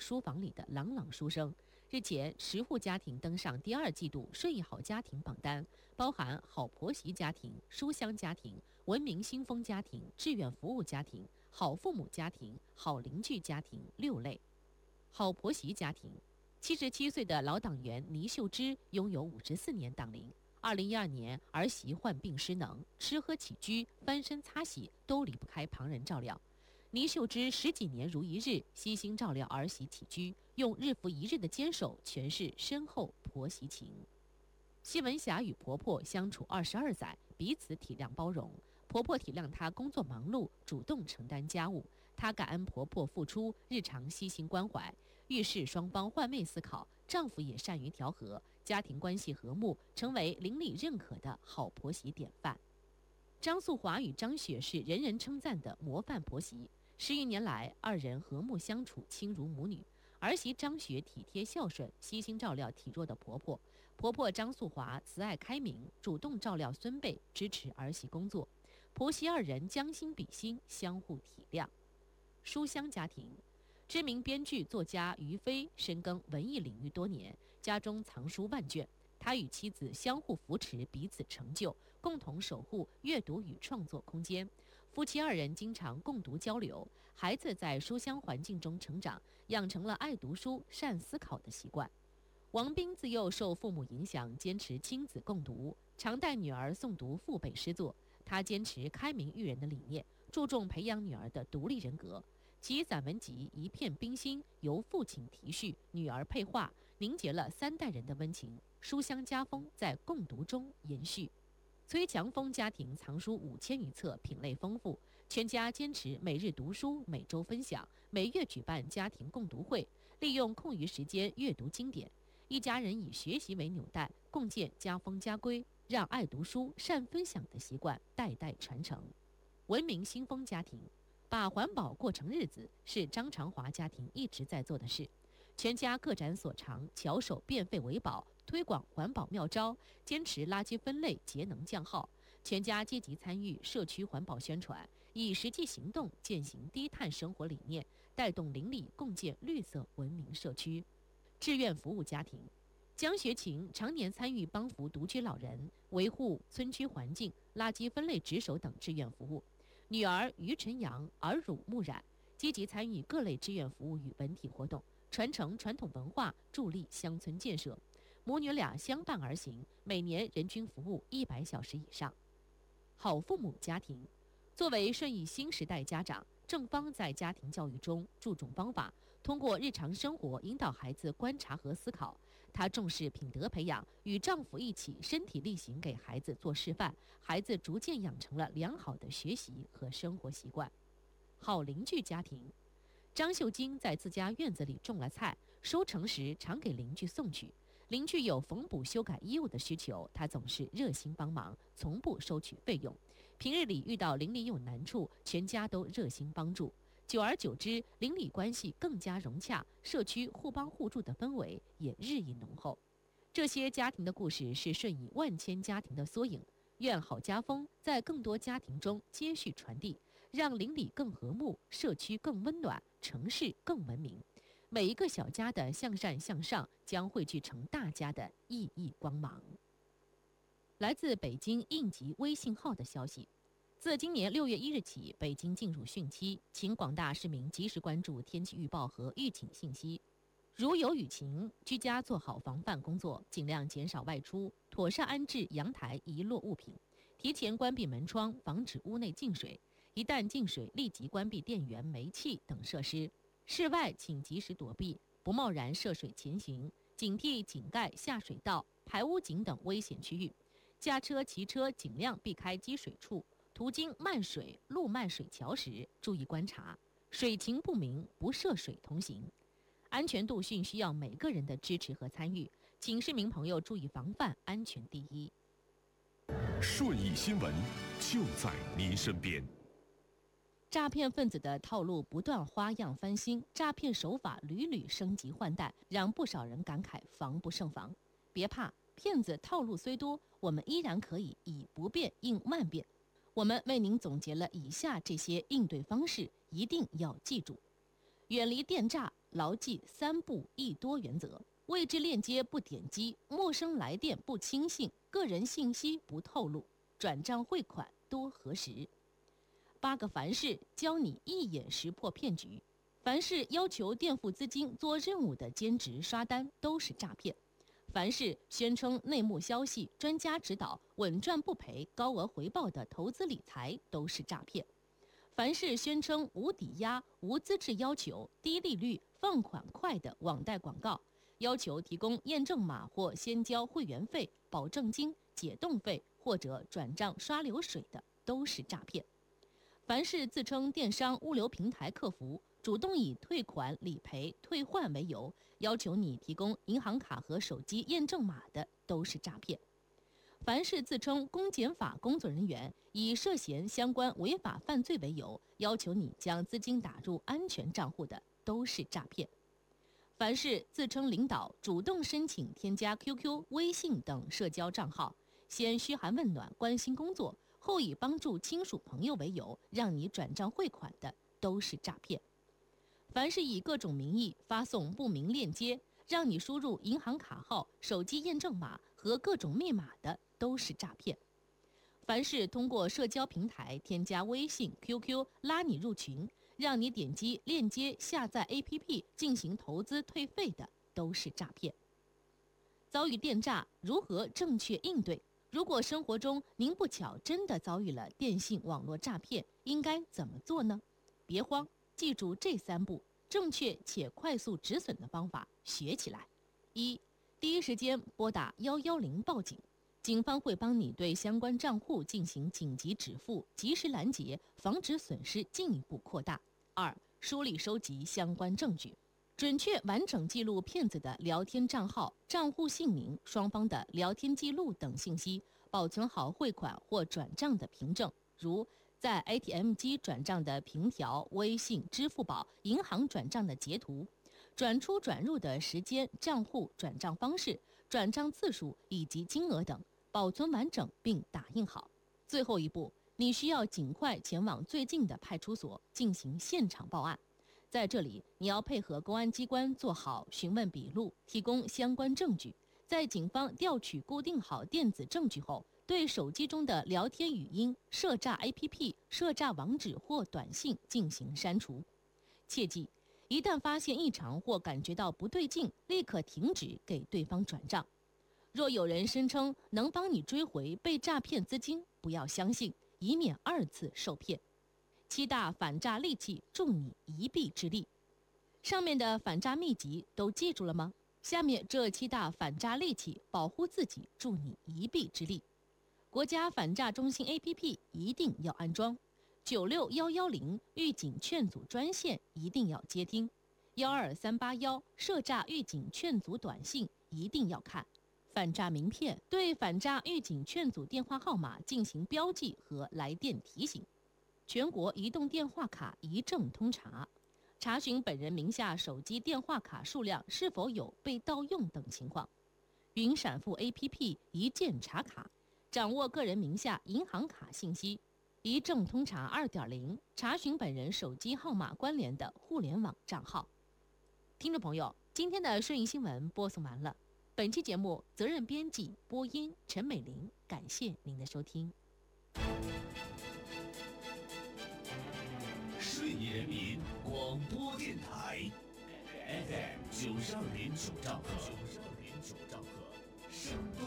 书房里的朗朗书声。日前，10户家庭登上第2季度顺义好家庭榜单，包含好婆媳家庭、书香家庭、文明新风家庭、志愿服务家庭、好父母家庭、好邻居家庭6类。好婆媳家庭，77岁的老党员倪秀芝拥有54年党龄。2012年，儿媳患病失能，吃喝起居、翻身擦洗都离不开旁人照料。倪秀芝10几年如一日，悉心照料儿媳起居，用日复一日的坚守诠释深厚婆媳情。谢文霞与婆婆相处22载，彼此体谅包容。婆婆体谅她工作忙碌，主动承担家务，她感恩婆婆付出，日常悉心关怀。遇事双方换位思考，丈夫也善于调和，家庭关系和睦，成为邻里认可的好婆媳典范。张素华与张雪是人人称赞的模范婆媳，10余年来，2人和睦相处，亲如母女。儿媳张雪体贴孝顺，悉心照料体弱的婆婆；婆婆张素华慈爱开明，主动照料孙辈，支持儿媳工作。婆媳2人将心比心，相互体谅。书香家庭，知名编剧作家于飞深耕文艺领域多年，家中藏书万卷。他与妻子相互扶持，彼此成就，共同守护阅读与创作空间。夫妻2人经常共读交流，孩子在书香环境中成长，养成了爱读书、善思考的习惯。王斌自幼受父母影响，坚持亲子共读，常带女儿诵读父辈诗作。他坚持开明育人的理念，注重培养女儿的独立人格。其散文集《一片冰心》由父亲题序，女儿配画，凝结了3代人的温情。书香家风在共读中延续。崔强峰家庭藏书5000余册，品类丰富，全家坚持每日读书，每周分享，每月举办家庭共读会，利用空余时间阅读经典。一家人以学习为纽带，共建家风家规，让爱读书、善分享的习惯代代传承。文明新风家庭，把环保过成日子是张长华家庭一直在做的事。全家各展所长，巧手变废为宝，推广环保妙招，坚持垃圾分类、节能降耗。全家积极参与社区环保宣传，以实际行动践行低碳生活理念，带动邻里共建绿色文明社区。志愿服务家庭，江学勤常年参与帮扶独居老人、维护村区环境、垃圾分类值守等志愿服务。女儿于晨阳耳濡目染，积极参与各类志愿服务与文体活动，传承传统文化，助力乡村建设。母女俩相伴而行，每年人均服务100小时以上。好父母家庭，作为顺义新时代家长，郑芳在家庭教育中注重方法，通过日常生活引导孩子观察和思考。她重视品德培养，与丈夫一起身体力行给孩子做示范，孩子逐渐养成了良好的学习和生活习惯。好邻居家庭，张秀晶在自家院子里种了菜，收成时常给邻居送去。邻居有缝补修改衣物的需求，她总是热心帮忙，从不收取费用。平日里遇到邻里有难处，全家都热心帮助。久而久之，邻里关系更加融洽，社区互帮互助的氛围也日益浓厚。这些家庭的故事是顺义万千家庭的缩影。愿好家风在更多家庭中接续传递，让邻里更和睦，社区更温暖，城市更文明。每一个小家的向善向上，将汇聚成大家的熠熠光芒。来自北京应急微信号的消息，自今年6月1日起，北京进入汛期，请广大市民及时关注天气预报和预警信息。如有雨情，居家做好防范工作，尽量减少外出，妥善安置阳台遗落物品，提前关闭门窗，防止屋内进水。一旦进水，立即关闭电源、煤气等设施。室外请及时躲避，不贸然涉水前行，警惕井盖、下水道、排污井等危险区域。驾车、骑车尽量避开积水处，途经漫水、路漫水桥时，注意观察，水情不明，不涉水同行。安全度训需要每个人的支持和参与，请市民朋友注意防范，安全第一。 顺义新闻就在您身边。 诈骗分子的套路不断花样翻新，诈骗手法屡屡升级换代，让不少人感慨防不胜防。别怕，骗子套路虽多，我们依然可以以不变应万变。我们为您总结了以下这些应对方式，一定要记住：远离电诈， 牢记3不1多原则：未知链接不点击，陌生来电不轻信，个人信息不透露，转账汇款多核实。8个凡是教你一眼识破骗局。凡是要求垫付资金做任务的兼职刷单都是诈骗。凡是宣称内幕消息、专家指导、稳赚不赔、高额回报的投资理财都是诈骗。凡是宣称无抵押、无资质要求、低利率、放款快的网贷广告，要求提供验证码或先交会员费、保证金、解冻费或者转账刷流水的都是诈骗。凡是自称电商物流平台客服，主动以退款、理赔、退换为由，要求你提供银行卡和手机验证码的都是诈骗。凡是自称公检法工作人员，以涉嫌相关违法犯罪为由，要求你将资金打入安全账户的都是诈骗。凡是自称领导主动申请添加 QQ、微信等社交账号，先嘘寒问暖、关心工作，后以帮助亲属朋友为由，让你转账汇款的都是诈骗。凡是以各种名义发送不明链接，让你输入银行卡号、手机验证码和各种密码的都是诈骗。凡是通过社交平台添加微信、QQ 拉你入群，让你点击链接下载 APP 进行投资退费的都是诈骗。遭遇电诈，如何正确应对？如果生活中您不巧真的遭遇了电信网络诈骗，应该怎么做呢？别慌，记住这3步，正确且快速止损的方法学起来。1. 第一时间拨打110报警，警方会帮你对相关账户进行紧急止付，及时拦截，防止损失进一步扩大。2. 梳理收集相关证据，准确完整记录骗子的聊天账号、账户姓名、双方的聊天记录等信息，保存好汇款或转账的凭证，如在 ATM 机转账的凭条、微信、支付宝、银行转账的截图，转出转入的时间、账户、转账方式、转账次数以及金额等，保存完整并打印好。最后一步，你需要尽快前往最近的派出所进行现场报案。在这里，你要配合公安机关做好询问笔录，提供相关证据。在警方调取固定好电子证据后，对手机中的聊天语音、涉诈 APP、涉诈网址或短信进行删除。切记，一旦发现异常或感觉到不对劲，立刻停止给对方转账。若有人声称能帮你追回被诈骗资金，不要相信，以免2次受骗。7大反诈利器，助你一臂之力。上面的反诈秘籍都记住了吗？下面这7大反诈利器，保护自己，助你一臂之力。国家反诈中心 APP 一定要安装，96110预警劝阻专线一定要接听，12381涉诈预警劝阻短信一定要看。反诈名片对反诈预警劝阻电话号码进行标记和来电提醒。全国移动电话卡一证通查，查询本人名下手机电话卡数量是否有被盗用等情况。云闪付 APP 一键查卡，掌握个人名下银行卡信息。一证通查 2.0 查询本人手机号码关联的互联网账号。听众朋友，今天的顺义新闻播送完了。本期节目责任编辑播音陈美玲，感谢您的收听。 顺义人民广播电台 FM 92.9兆赫，声